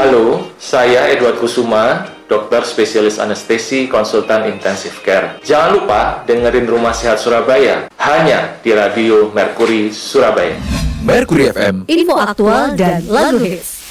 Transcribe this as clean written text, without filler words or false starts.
Halo, saya Edward Kusuma, dokter spesialis anestesi konsultan intensif care. Jangan lupa dengerin Rumah Sehat Surabaya, hanya di Radio Mercury Surabaya. Mercury FM, info aktual dan lagu hits.